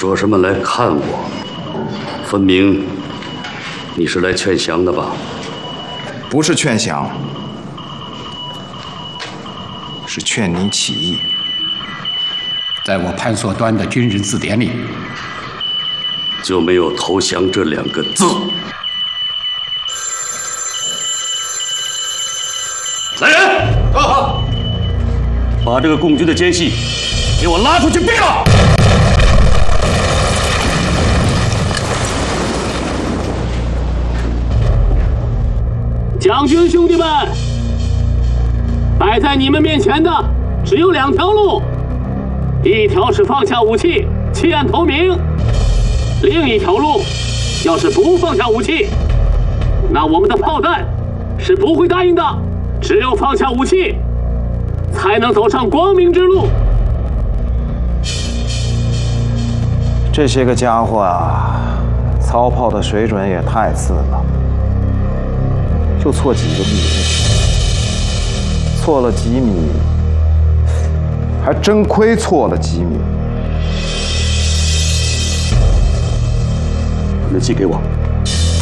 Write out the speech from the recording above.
说什么来看我？分明你是来劝降的吧？ 不是劝降，是劝你起义。 在我潘硕端的军人字典里， 就没有投降这2个字。来人！把这个共军的奸细给我拉出去毙了！ 将军兄弟们，摆在你们面前的只有2条路，一条是放下武器，弃暗投明；另一条路，要是不放下武器，那我们的炮弹是不会答应的。只有放下武器，才能走上光明之路。 这些个家伙啊，操炮的水准也太次了，就错几个米，错了几米，还真亏错了几米。 日记给我。